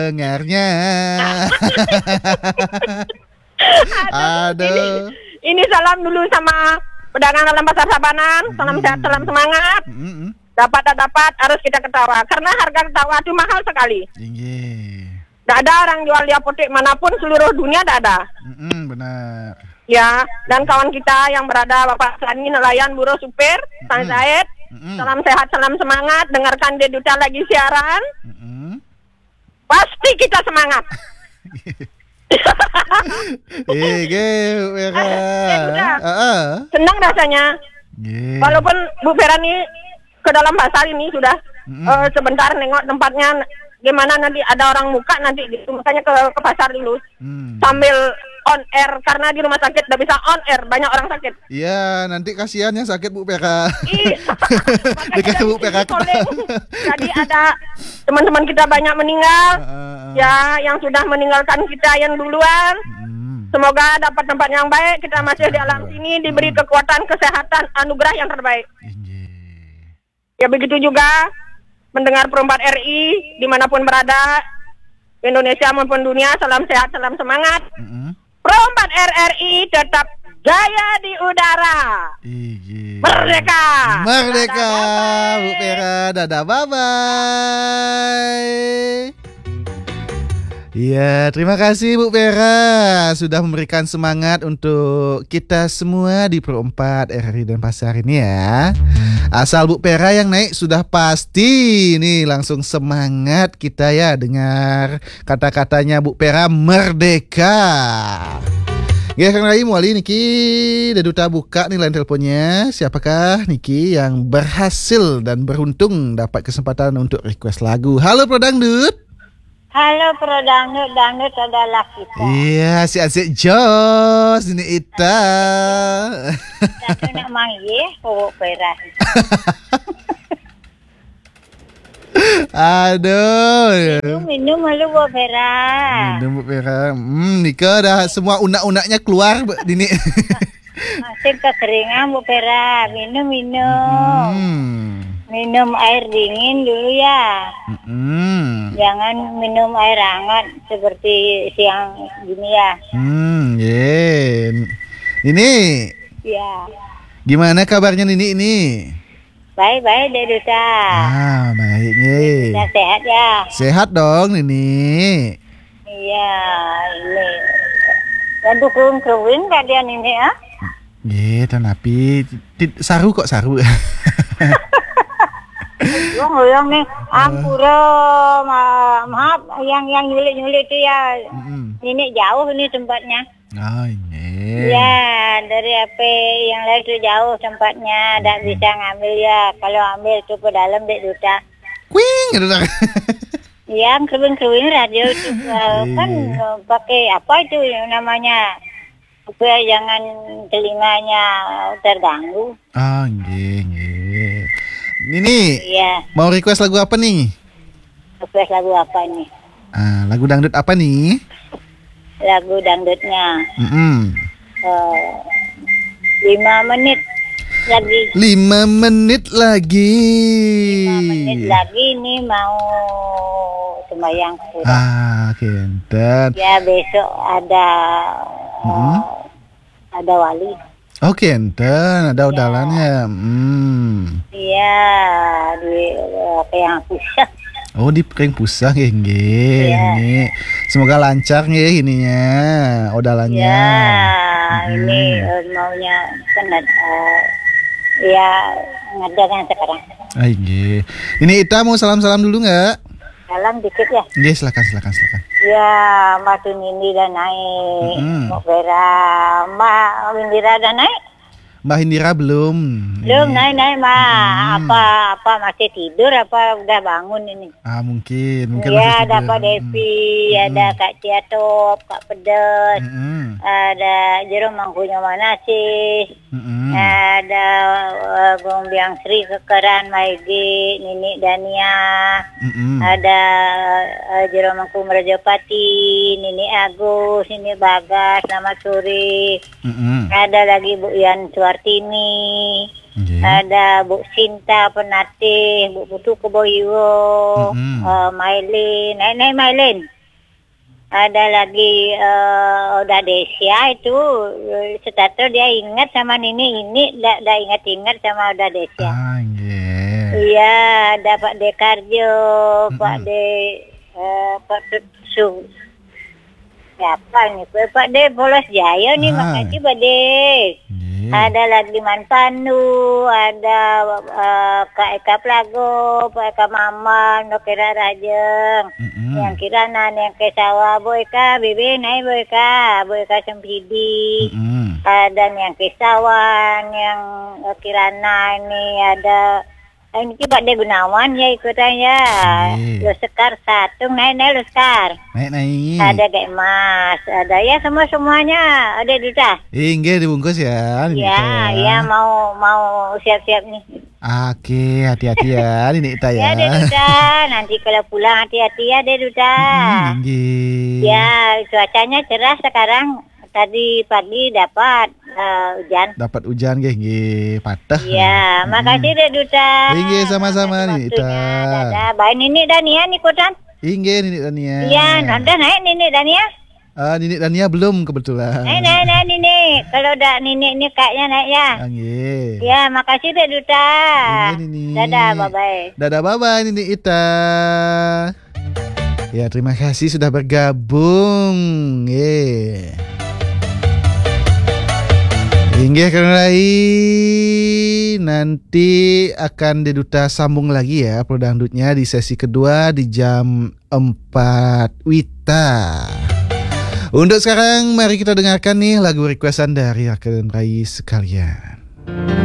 dengarnya. Aduh. Ini salam dulu sama pedagang dalam pasar Sabanan. Salam sehat, salam semangat. Dapat tak dapat harus kita ketawa. Karena harga ketawa itu mahal sekali. Tidak ada orang jual di apotek manapun seluruh dunia, tidak ada. Benar. Ya, dan kawan kita yang berada, Bapak Sani, nelayan, buruh, supir, Sang Zaid. Salam sehat, salam semangat. Dengarkan Deduta lagi siaran. Pasti kita semangat. Senang rasanya. Walaupun Bu Vera nih ke dalam pasar ini sudah sebentar nengok tempatnya gimana, nanti ada orang muka nanti gitu, makanya ke pasar dulu sambil on air karena di rumah sakit tidak bisa on air, banyak orang sakit. Iya, nanti kasihan yang sakit Bu Vera. Dikasih Bu Vera. Jadi ada teman-teman kita banyak meninggal, ya yang sudah meninggalkan kita yang duluan. Semoga dapat tempat yang baik. Kita masih di alam sini diberi kekuatan, kesehatan, anugerah yang terbaik. Ya begitu juga mendengar Perempat RI dimanapun berada, Indonesia maupun dunia, salam sehat, salam semangat. Perempat RRI tetap jaya di udara. Merdeka. Merdeka, Bu Vera. Dadah, bye-bye. Iya, terima kasih Bu Vera sudah memberikan semangat untuk kita semua di Perempat RRI dan Pasar ini ya. Asal Bu Vera yang naik sudah pasti nih langsung semangat kita ya dengar kata-katanya Bu Vera, merdeka. Ya, Kang Rai Muali Niki Deduta buka nih line teleponnya. Siapakah Niki yang berhasil dan beruntung dapat kesempatan untuk request lagu? Halo Pro Dangdut. Halo Pro Dangdut, Dangdut adalah kita. Iya, si asik jos ini Ita. Satu nak manggil, kok perah. Aduh. Minum malu Bu Vera. Minum Bu Vera. Nika dah semua unak-unaknya keluar Dini. Masih kekeringan Bu Vera. Minum. Minum air dingin dulu ya. Jangan minum air hangat seperti siang gini ya. Ini. Ya. Gimana kabarnya Nini ini? Baik-baik Dek Duta. Baik nih. Sudah sehat ya? Sehat dong Nini. Iya, ini. Dan dukung-dukung kalian ini ya? Gitu, tapi saru kok saru. Yang nih, ampura, maaf, yang nyulik itu ya, ini jauh ini tempatnya. Oh ini. Ya, dari apa yang lain itu jauh tempatnya, tak bisa ngambil ya. Kalau ambil itu ke dalam Dek Duta. Kuing, gitu. Yang keruing radio itu kan pakai apa itu namanya, supaya jangan telinganya terganggu. Oh, nggih. Nini, iya. Mau request lagu apa nih? Request lagu apa nih? Lagu dangdut apa nih? Lagu dangdutnya 5 menit lagi. 5 menit lagi. 5 menit lagi nih mau sembahyang kurang. Kinten. Ya besok ada wali. Oh kinten, ada udalannya. Iya, di yang pusat. Oh di Pring Pusah nggih. Ini semoga lancar nggih ininya odalannya. Ya, ini maunya kan ya ngadakan sekarang. Nggih. Ini Ita mau salam-salam dulu nggak? Salam dikit ya. Nggih, silakan. Ya, Mbak Tunindi udah naik. Mbak Vera, Mbak Windira udah naik? Mbak Indira belum. Belum naik Mbak. Apa masih tidur apa udah bangun ini? Mungkin ya, masih ada tidur. Pak Devi, ada Kak Ciatop, Kak Pedes, ada Jerome Mangkunya mana sih? Ada Gombiang Sri Kekeran Maigi, Nini Dania, ada Jerome Mangku Merjapati, Nini Agus, Nini Bagas, selamat sore. Ada lagi Bu Yan Suartini. Ada Bu Sinta Penatih, Bu Putu Keboyo, Mailin, Nenek Mailin. Ada lagi Oda Desia itu starter dia ingat sama Nini ini dah ingat sama Oda Desia. Iya, ada Pak De Karjo, Pak De Pak Su. Siapa nih? Pak De Polos Jaya nih, makasih Pak De. Ada lagi Man Pandu, ada Kak Eka Plago, Pak Eka Maman, Dokera Rajeng, yang Kiranan, yang ke sawah, Boyka, Bibi, naik Boyka Sempidi, ada yang ke sawah, yang Kirana ini ada. Ini Pak De Gunawan ya ikutannya. Lo Sekar satu naik lo Sekar. Naik. Ada Kak Mas, ada ya semuanya ada Duta. Inge dibungkus ya. Ya mau siap-siap nih. Oke, hati-hati ya ini Ita ya. Ya Duta, nanti kalau pulang hati-hati ya Duta. Ya cuacanya cerah sekarang. Tadi pagi dapat hujan. Dapat hujan nggih patah. Iya, makasih deh Duta. Inggih sama-sama nih Ita. Dadah, baik Nini Dania nih ikutan. Inggih Nini Dania. Iya, nanti naik Nini Dania. Nini Dania belum kebetulan. Naik Nini. Kalau udah Nini ini kayaknya naik ya. Inggih. Ya, makasih deh Duta. Inggih Nini. Dadah, bye-bye. Dadah bye-bye Nini Ita. Ya, terima kasih sudah bergabung. Hingga nanti akan Deduta sambung lagi ya Pro Dangdutnya di sesi kedua di jam 4 Wita. Untuk sekarang mari kita dengarkan nih lagu requestan dari Raka dan Rai sekalian.